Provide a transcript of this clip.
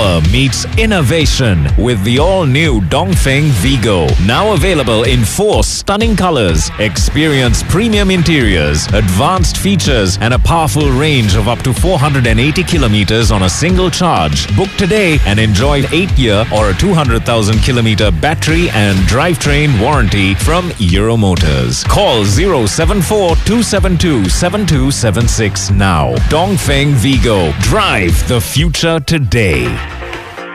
Power meets innovation with the all-new Dongfeng Vigo. Now available in 4 stunning colors. Experience premium interiors, advanced features, and a powerful range of up to 480 kilometers on a single charge. Book today and enjoy 8-year or a 200,000-kilometer battery and drivetrain warranty from Euro Motors. Call 074-272-7276 now. Dongfeng Vigo. Drive the future today.